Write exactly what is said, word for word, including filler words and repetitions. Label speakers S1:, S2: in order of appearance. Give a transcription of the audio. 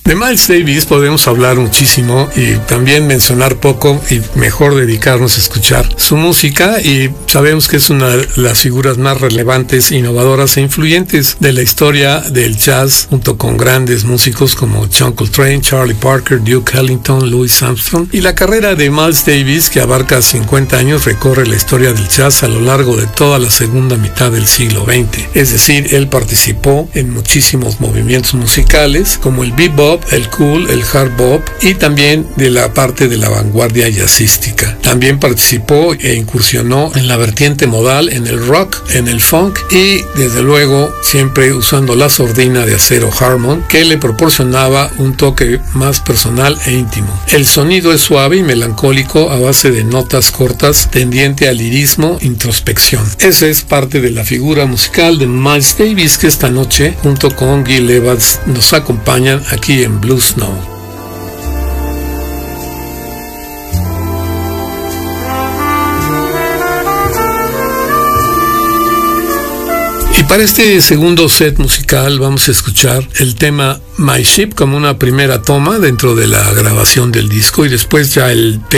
S1: De Miles Davis podemos hablar muchísimo y también mencionar poco y mejor dedicarnos a escuchar su música, y sabemos que es una de las figuras más relevantes, innovadoras e influyentes de la historia del jazz, junto con grandes músicos como John Coltrane, Charlie Parker, Duke Ellington, Louis Armstrong. Y la carrera de Miles Davis, que abarca cincuenta años, recorre la historia del jazz a lo largo de toda la segunda mitad del siglo veinte. Es decir, él participó en muchísimos movimientos musicales como el bebop, el cool, el hard bop, y también de la parte de la vanguardia jazzística. También participó e incursionó en la vertiente modal, en el rock, en el funk, y desde luego siempre usando la sordina de acero Harmon, que le proporcionaba un toque más personal e íntimo. El sonido es suave y melancólico a base de notas cortas, tendiente al lirismo, introspección. Esa es parte de la figura musical de Miles Davis, que esta noche junto con Gil Evans nos acompañan aquí en Blue Snow. Y para este segundo set musical vamos a escuchar el tema My Ship como una primera toma dentro de la grabación del disco, y después ya el tema